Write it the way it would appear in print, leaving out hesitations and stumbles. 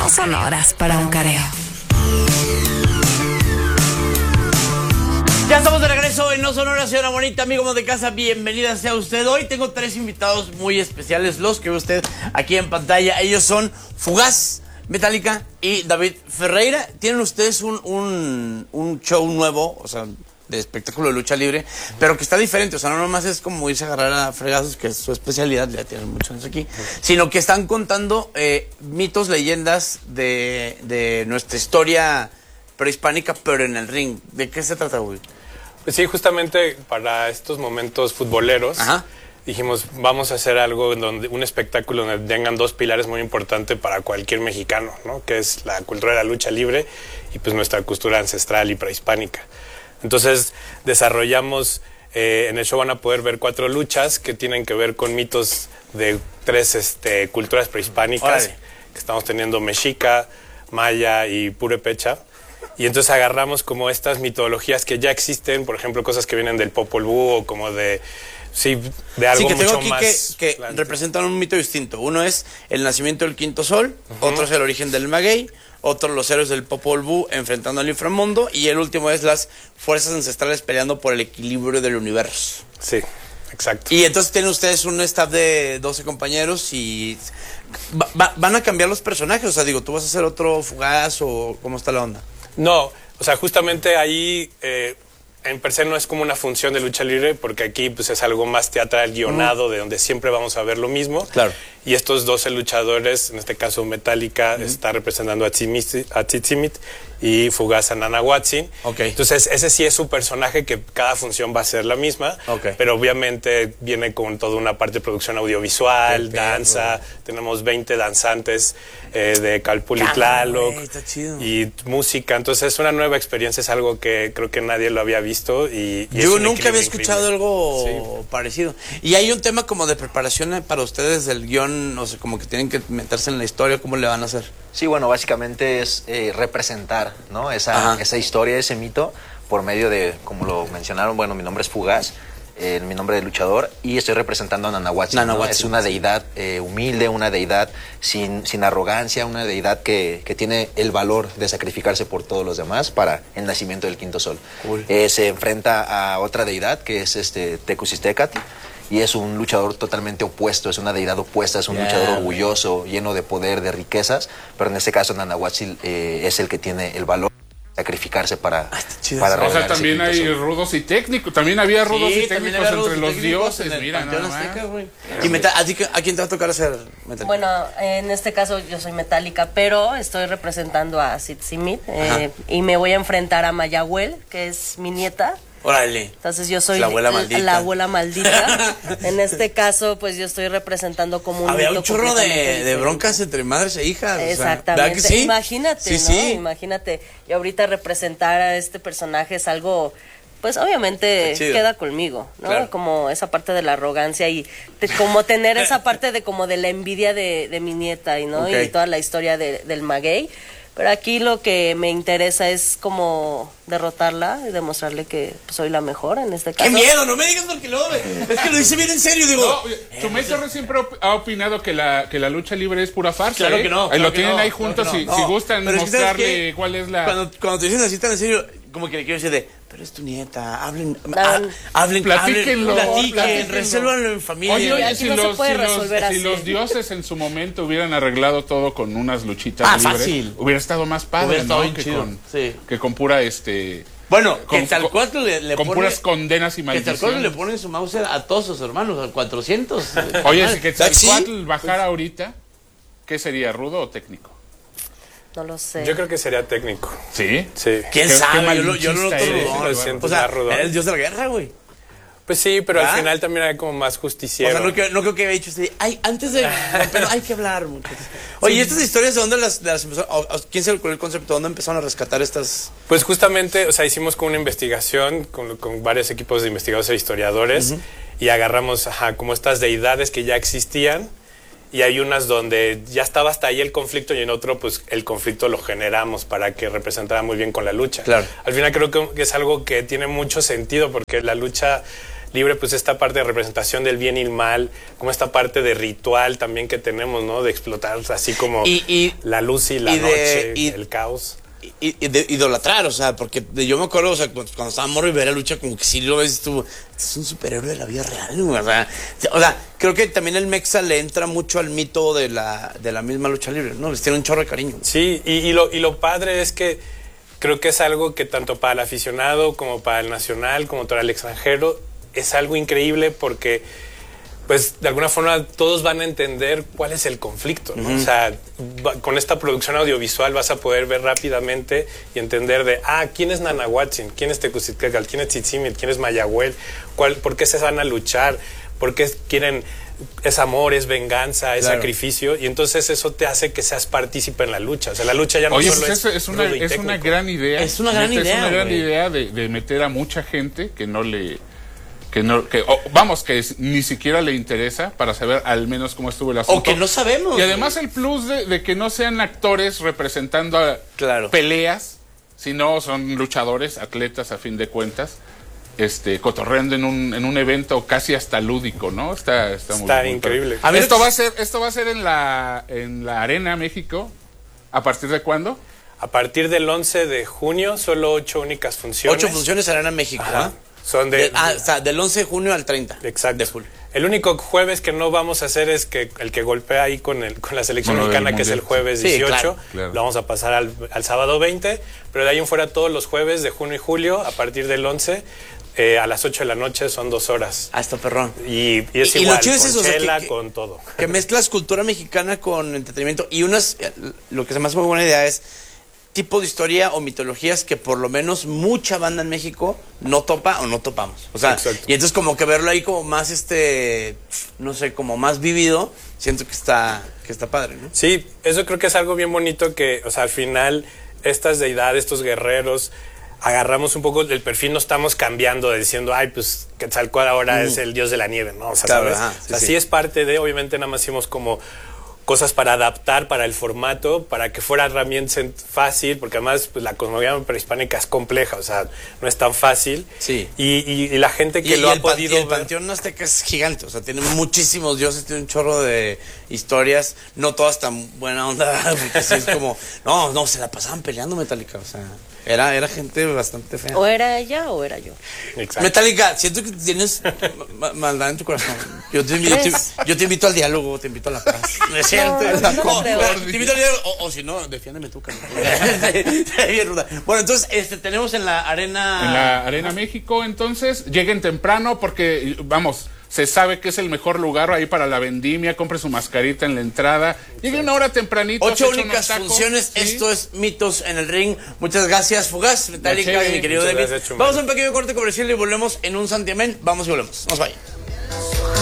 No son horas para un careo. Ya estamos de regreso en No Son Horas, señora bonita, amigos de casa, bienvenida sea usted. Hoy tengo 3 invitados muy especiales, los que ve usted aquí en pantalla. Ellos son Fugaz, Metallica y David Ferreira. Tienen ustedes un show nuevo, o sea, de espectáculo de lucha libre, pero que está diferente. O sea, no nomás es como irse a agarrar a fregazos, que es su especialidad, ya tienen muchos años aquí, sino que están contando mitos, leyendas de nuestra historia prehispánica, pero en el ring. ¿De qué se trata, güey? Pues sí, justamente para estos momentos futboleros, ajá, dijimos, vamos a hacer algo donde un espectáculo donde tengan 2 pilares muy importantes para cualquier mexicano, ¿no? Que es la cultura de la lucha libre y pues nuestra cultura ancestral y prehispánica. Entonces desarrollamos, en el show van a poder ver 4 luchas que tienen que ver con mitos de 3 culturas prehispánicas. Órale. Que estamos teniendo mexica, maya y purépecha. Y entonces agarramos como estas mitologías que ya existen, por ejemplo, cosas que vienen del Popol Vuh o como de... Sí, de algo que tengo mucho aquí más... que representan un mito distinto. Uno es el nacimiento del quinto sol, otro es el origen del maguey, otro los héroes del Popol Vuh enfrentando al inframundo, y el último es las fuerzas ancestrales peleando por el equilibrio del universo. Sí, exacto. Y entonces tienen ustedes un staff de 12 compañeros y... ¿Van a cambiar los personajes? O sea, digo, ¿tú vas a hacer otro Fugaz o cómo está la onda? No, o sea, justamente ahí en per se no es como una función de lucha libre, porque aquí pues es algo más teatral, guionado, de donde siempre vamos a ver lo mismo. Claro. Y estos 12 luchadores, en este caso Metallica, está representando a Tzitzimit y Fugaz a Nanahuatzin. Okay. Entonces ese sí es su personaje, que cada función va a ser la misma, pero obviamente viene con toda una parte de producción audiovisual, danza, tenemos 20 danzantes de Calpul y Tlaloc, y música. Entonces es una nueva experiencia, es algo que creo que nadie lo había visto. Y yo nunca había escuchado algo parecido. Y hay un tema como de preparación para ustedes del guión, no sé, como que tienen que meterse en la historia, ¿cómo le van a hacer? Sí, bueno, básicamente es representar, ¿no? esa historia, ese mito, por medio de, como lo mencionaron, bueno, mi nombre es Fugaz, mi nombre de luchador, y estoy representando a Nanahuatzin, ¿no? Es una deidad humilde, una deidad sin arrogancia, una deidad que tiene el valor de sacrificarse por todos los demás para el nacimiento del quinto sol. Cool. Se enfrenta a otra deidad que es Tecusistecatl, y es un luchador totalmente opuesto, es una deidad opuesta, es un luchador orgulloso, lleno de poder, de riquezas, pero en este caso Nanahuatzin es el que tiene el valor de sacrificarse para o sea, también hay rudos y técnicos, también había rudos y técnicos entre los dioses, mira, nada más. ¿Y a quién te va a tocar hacer Metallica? Bueno, en este caso yo soy Metallica, pero estoy representando a Tzitzimit, y me voy a enfrentar a Mayahuel, que es mi nieta. Órale. Entonces yo soy la abuela maldita. En este caso, pues yo estoy representando como un... Había un chorro de broncas entre madres e hijas. Exactamente. O sea, imagínate, sí, ¿no? Sí. Imagínate. Y ahorita representar a este personaje es algo... Pues obviamente queda conmigo, ¿no? Claro. Como esa parte de la arrogancia y como tener esa parte de como de la envidia de mi nieta, ¿no? Y toda la historia del maguey. Pero aquí lo que me interesa es como derrotarla y demostrarle que soy la mejor en este caso. ¡Qué miedo! No me digas porque luego es que lo dice bien en serio, digo. No, Chumel Torres siempre ha opinado que la lucha libre es pura farsa. Claro que no. Lo tienen ahí juntos, si gustan mostrarle cuál es la... Cuando te dicen así tan en serio, como que le quiero decir pero es tu nieta, hablen, platíquenlo, resélvanlo en familia. Oye, si los dioses en su momento hubieran arreglado todo con unas luchitas libres, fácil. Hubiera estado más padre, ¿no? Que con pura bueno, que Quetzalcóatl le con pone, puras condenas y maldiciones. Quetzalcóatl le pone su mouse a todos sus hermanos, al 400. Oye, si Quetzalcóatl bajara ahorita, ¿qué sería, rudo o técnico? No lo sé. Yo creo que sería técnico. ¿Sí? Sí. ¿Quién sabe? Yo no lo noto. O sea, era el dios de la guerra, güey. Pues sí, pero al final también hay como más justiciero. O sea, no creo que haya dicho antes de... Pero hay que hablar, muchachos. Oye, ¿estas historias de dónde las empezaron? ¿Quién se le ocurrió el concepto? ¿Dónde empezaron a rescatar estas...? Pues justamente, o sea, hicimos como una investigación con varios equipos de investigadores e historiadores y agarramos como estas deidades que ya existían. Y hay unas donde ya estaba hasta ahí el conflicto y en otro pues el conflicto lo generamos para que representara muy bien con la lucha. Claro. Al final creo que es algo que tiene mucho sentido porque la lucha libre, pues esta parte de representación del bien y el mal, como esta parte de ritual también que tenemos, ¿no? De explotar así como la luz y la noche, el caos. Y de idolatrar, o sea, porque yo me acuerdo, o sea, cuando estaba morro y ver la lucha, como que sí lo ves tú, es un superhéroe de la vida real, o sea, creo que también el Mexa le entra mucho al mito de la misma lucha libre, ¿no? Les tiene un chorro de cariño. Sí, y lo padre es que creo que es algo que tanto para el aficionado como para el nacional, como para el extranjero, es algo increíble porque pues de alguna forma todos van a entender cuál es el conflicto, ¿no? O sea, con esta producción audiovisual vas a poder ver rápidamente y entender de, ¿quién es Nanahuatzin? ¿Quién es Tecuztitlacal? ¿Quién es Tzitzimit? ¿Quién es Mayahuel? ¿Por qué se van a luchar? ¿Por qué quieren? Es amor, es venganza, es sacrificio, y entonces eso te hace que seas partícipe en la lucha. O sea, la lucha ya no solo pues es una gran idea. Es una gran idea de meter a mucha gente que ni siquiera le interesa, para saber al menos cómo estuvo el asunto. O que no sabemos. Y además el plus de que no sean actores representando peleas, sino son luchadores, atletas a fin de cuentas, cotorreando en un evento casi hasta lúdico, ¿no? Está muy increíble. A ver, esto va a ser en la Arena México. ¿A partir de cuándo? A partir del 11 de junio, solo 8 únicas funciones. 8 funciones Arena México, ¿ah? Son o sea, del 11 de junio al 30. Exacto. De julio. El único jueves que no vamos a hacer es que el que golpea ahí con la selección mexicana, que es el jueves 18, claro. Lo vamos a pasar al sábado 20, pero de ahí en fuera todos los jueves de junio y julio, a partir del 11, a las 8 de la noche, son 2 horas. Está perrón. Y es igual, lo chido es eso, con chela, o sea, con todo. Que mezclas cultura mexicana con entretenimiento, y lo que se me hace muy buena idea es tipo de historia o mitologías que por lo menos mucha banda en México no topa o no topamos. O sea, exacto. Y entonces como que verlo ahí como más no sé, como más vivido, siento que está padre, ¿no? Sí, eso creo que es algo bien bonito que, o sea, al final estas deidades, estos guerreros, agarramos un poco el perfil, no estamos cambiando diciendo, pues Quetzalcóatl ahora es el dios de la nieve, ¿no? O sea, claro, ¿sabes? O sea, sí es parte de, obviamente nada más hicimos como cosas para adaptar para el formato, para que fuera realmente fácil, porque además pues, la cosmovía prehispánica es compleja, o sea, no es tan fácil. Sí. Y la gente que lo ha podido ver... El panteón azteca es gigante, o sea, tiene muchísimos dioses, tiene un chorro de historias, no todas tan buena onda, porque sí es como, no, se la pasaban peleando Metallica, o sea... Era gente bastante fea. O era ella o era yo. Exacto. Metallica, siento que tienes maldad en tu corazón. Yo te invito al diálogo, te invito a la paz. ¿No es cierto? Te invito al diálogo, o si no, defiéndeme tú, Carlos. Bueno, entonces tenemos en la Arena... En la Arena México, entonces, lleguen temprano porque, vamos... Se sabe que es el mejor lugar ahí para la vendimia. Compre su mascarita en la entrada. Llegue una hora tempranito. 8 únicas funciones. ¿Sí? Esto es Mitos en el Ring. Muchas gracias, Fugaz, Metallica y mi querido David. Vamos a un pequeño corte comercial y volvemos en un santiamén. Vamos y volvemos. Nos vayan.